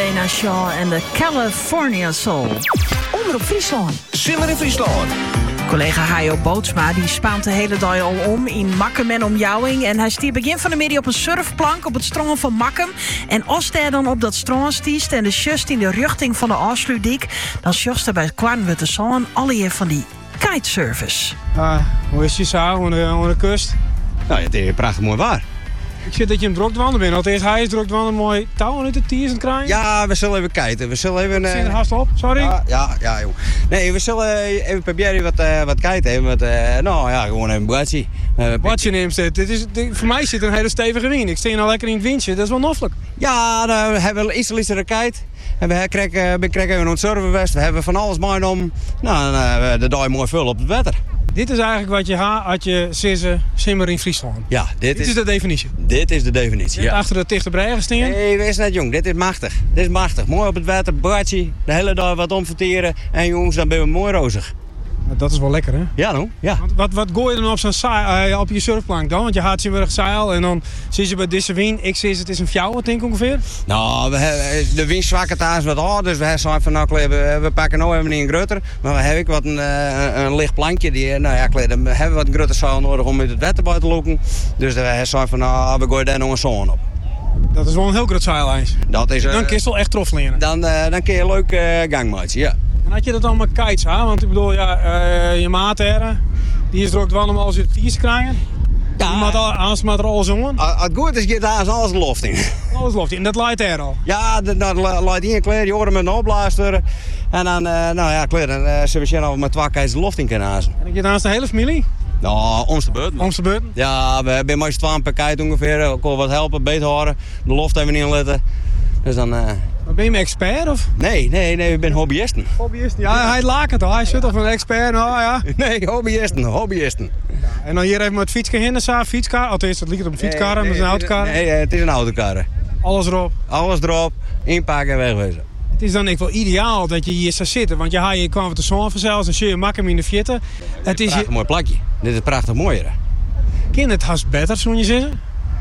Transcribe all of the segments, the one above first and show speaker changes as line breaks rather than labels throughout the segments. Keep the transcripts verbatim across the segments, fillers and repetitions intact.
Elena Shaw en de California Soul. Omroep Friesland.
Simmer in Friesland.
Collega Hajo Bootsma die spaant de hele dag al om in Makkum en omjouwing. En hij stiert begin van de middag op een surfplank op het strand van Makkum. En als hij dan op dat strand stiest en de just in de richting van de Afsluitdijk, dan sjost er bij Kwarnwutte Zalm alle van die kitesurfers.
Ah, hoe is je zo aan de, aan de kust?
Nou, het is prachtig mooi waar.
Ik zie dat je hem druk wandelen bent. Allereerst hij is druk wandelen, mooi touw uit de tiers aan het krijgen.
Ja, we zullen even kijken. We zullen even...
Zit er haast op, sorry.
Ja, ja, ja, joh. Nee, we zullen even proberen wat, uh, wat kijken. Wat, uh, nou ja, gewoon even een bootje. Uh,
Wat je neemt, dit is, dit, voor mij zit er een hele stevige wind. Ik sta nou lekker in het windje, dat is wel noffelijk.
Ja, dan hebben we iets lichter kite. En we krijgen, we krijgen even een surferwest. We hebben van alles meegenomen. Nou, dan uh, de dag mooi veel op het water.
Dit is eigenlijk wat je ha had je sissen simmer in Friesland.
Ja, dit,
dit is, is de definitie.
Dit is de definitie, ja.
Achter de dichte bregen staan.
Nee, wees net jong. Dit is machtig. Dit is machtig. Mooi op het water, bootje, de hele dag wat omverteren. En jongens, dan ben je mooi rozig.
Dat is wel lekker, hè?
Ja, nou. Ja.
Want wat, wat gooi je dan op, zo'n saai, uh, op je surfplank dan? Want je gaat zien weer zeil en dan zie je bij deze wind. Ik zie het is een fjouw, wat denk ik ongeveer?
Nou, we hebben, de wind zwakker thuis wat hard, dus we hebben van nou, we, we pakken nou even een grutter. Maar we hebben wat een, een, een licht plankje. Die, nou ja, dan hebben we wat grutter zeil nodig om met het water buiten te lopen. Dus we hebben van nou, we gooien daar nog een zon op.
Dat is wel een heel groot zeilijns.
Dat is, uh,
dan kun je wel echt trof leren.
Dan, uh, dan kun je een leuk uh, gangmaatje, ja.
En had je dat dan met kites, hè? Want ik bedoel, ja, uh, je maat er, die is er ook wel om alles uit de tiers te krijgen. Ja. Die maat alles maar er alles om.
Als het goed is, gaat daar alles de loft in.
Alles loft in, dat leidt er al.
Ja, dat, dat leidt in, klaar, je hoort hem met een opblaster. En dan, uh, nou ja, klaar, dan uh, zullen we zien of we met twee kites de loft in kunnen hazen.
En je naast de hele familie?
Nou, ons de beurt.
Ons de beurt?
Ja, we hebben maar twaalf per kite ongeveer. Ik wil wat helpen, beter horen. De loft even inletten. Dus dan... Uh...
Maar ben je een expert of?
Nee, nee, nee, ik ben hobbyisten.
Hobbyisten? Ja, hij laakt het al. Hij zit of een expert, nou ja.
Nee, hobbyisten, hobbyisten.
Ja, en dan hier even met fietsen heen, een fietskar. Althans, het ligt op een fietskar, nee, nee, maar het is een autokar.
Nee, het is een autokar.
Alles erop?
Alles erop, inpakken en wegwezen.
Het is dan ik wel ideaal dat je hier zou zitten, want je, ha, je kwam van de zon vanzelf, dan zie je makkelijk in de vierten.
Ja, het is een prachtig mooi plakje. Dit is prachtig mooier.
Kan het haast beter, zo'n je zitten?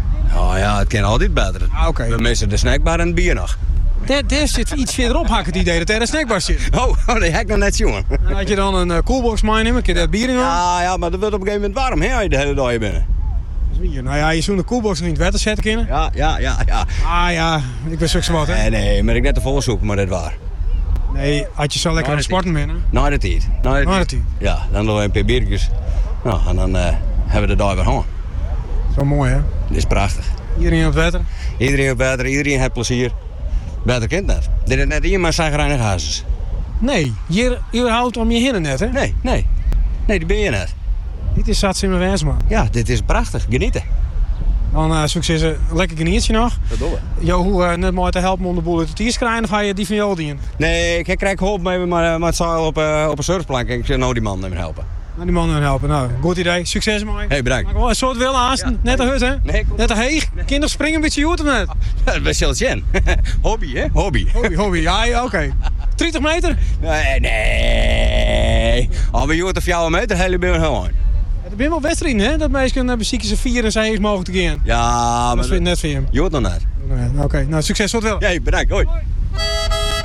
Oh ja, het kan altijd beter.
Ah, okay.
We missen de snackbar en het bier nog.
Daar, daar zit iets verderop, had ik het idee dat er een snackbar zit.
Oh, oh dat heb ik nog net zien.
En had je dan een uh, coolbox meenemen, kun je daar bier in doen?
Ja, ja, maar dat wordt op een gegeven moment warm, hè, als je de hele dag binnen.
Nou ja, je zo'n de coolbox nog in het water zetten kunnen.
Ja, ja, ja, ja.
Ah ja, ik ben zo wat, hè?
Nee, nee, maar ik net de volle soep, maar dat waar.
Nee, had je zo lekker aan de sporten binnen?
Na de tijd. Na de
tijd.
Ja, dan doen we een paar biertjes. Nou, en dan uh, hebben we de dag weer gaan.
Zo mooi, hè?
Dit is prachtig.
Iedereen op het water?
Iedereen op het water, iedereen heeft plezier. Beter kind net. Dit is net iemand zagrijnige hazes.
Nee, hier, hier houdt om je heen net, hè?
Nee, nee. Nee, die ben je net.
Dit is zat in mijn wijs, man.
Ja, dit is prachtig. Genieten.
Dan uh, succes, een lekker genietje nog.
Dat doen we.
Jo, hoe uh, net mooi te helpen om de boel uit de tiers te krijgen, of ga je die van jou dienen?
Nee, ik krijg hulp mee met het zeil op, uh, op een surfplank. Ik zeg nou die man even helpen.
Nou, die man even helpen. Nou, goed idee. Succes, mooi.
Hey, bedankt.
Maar een soort willen haast. Ja, net een hut, hè?
Nee,
net een heeg. Nee. Kinderen springen een beetje goed of net?
Dat is wel zien. Hobby, hè? Hobby.
Hobby, hobby. Ja, oké. Okay. dertig meter?
Nee, nee. Al bij jou of meter, hele ben je gewoon.
Er zijn wel wedstrijden, hè? Dat mensen hebben ziekjes vier en zijn mogelijk te gaan.
Ja, maar...
Dat is net voor hem.
Je hoort nog net.
Oké, okay. Nou, succes, wat wel.
Ja, bedankt. Hoi. Hoi.